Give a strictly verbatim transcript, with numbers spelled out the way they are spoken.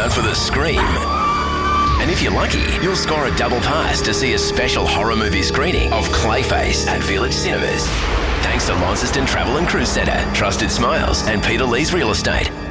out for the scream. And if you're lucky, you'll score a double pass to see a special horror movie screening of Clayface at Village Cinemas. Thanks to Launceston Travel and Cruise Centre, Trusted Smiles and Peter Lee's Real Estate.